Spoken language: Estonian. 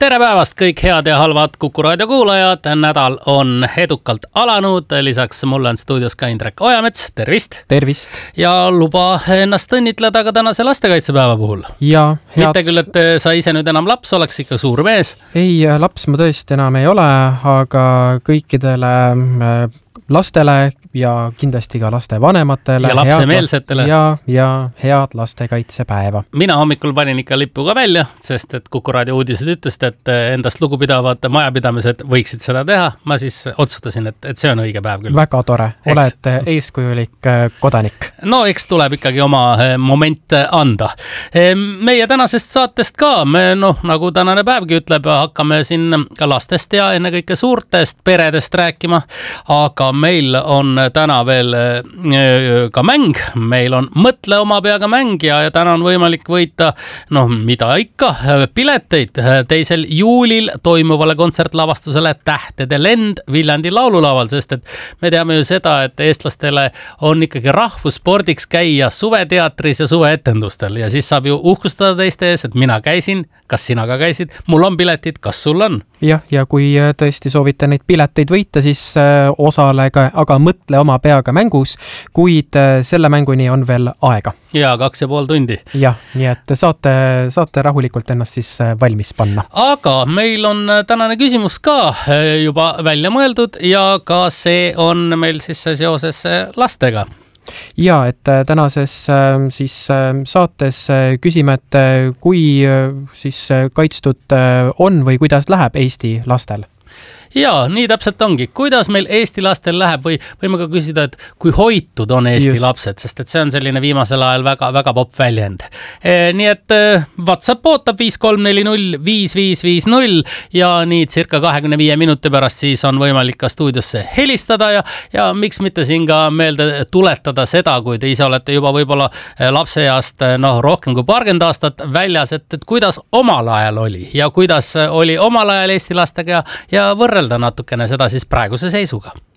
Tere päevast kõik head ja halvad Kuku Raadio kuulajad. Nädal on edukalt alanud. Lisaks mulle on stuudios ka Indrek Ojamets. Tervist! Tervist! Ja luba ennast õnnitleda ka tänase lastekaitsepäeva puhul. Ja, mitte küll, et sa ise nüüd enam laps oleks ikka suur mees. Ei, laps ma tõesti enam ei ole, aga kõikidele lastele ja kindlasti ka laste vanematele ja lapsemeelsetele ja head lastekaitsepäeva. Mina hommikul panin ikka lippu ka välja, sest et Kuku Raadio uudised ütlesid, et endast lugupidavad majapidamised võiksid seda teha. Ma siis otsustasin, et see on õige päev küll. Väga tore, oled eeskujulik kodanik. No eks tuleb ikkagi oma moment anda. Meie tänasest saatest ka, me nagu tänane päevgi ütleb, hakkame siin ka lastest ja ennekõike suurtest peredest rääkima, aga meil on täna veel ka mäng. Meil on Mõtle oma peaga mäng ja täna on võimalik võita, mida ikka, pileteid 2. juulil toimuvale kontsertlavastusele Tähtede lend Viljandi laululaval, sest et me teame ju seda, et eestlastele on ikkagi rahvusspordiks käia suveteatris ja suveetendustel ja siis saab ju uhkustada teiste ees, et mina käisin, kas sina ka käisid, mul on piletid, kas sul on? Ja kui tõesti soovite neid pileteid võita, siis osalega, aga mõtle oma peaga mängus, kuid selle mänguni on veel aega. Ja 2,5 tundi. Ja, nii et saate rahulikult ennast siis valmis panna. Aga meil on tänane küsimus ka juba välja mõeldud ja ka see on meil siis seoses lastega. Ja, et tänases siis saates küsime, et kui siis kaitstud on või kuidas läheb Eesti lastel? Ja, nii täpselt ongi. Kuidas meil Eesti lastel läheb või võime ka küsida, et kui hoitud on Eesti lapsed, sest et see on selline viimasel ajal väga popp väljend. Nii et WhatsApp ootab 5340 5550 ja nii circa 25 minuti pärast siis on võimalik ka stuudiosse helistada ja miks mitte siin ka meelde tuletada seda, kui te ise olete juba võib-olla lapseeast rohkem kui 20 aastat väljas, et kuidas omal ajal oli ja kuidas oli omal ajal Eesti lastega ja võrrelda natukene seda siis praeguse seisuga.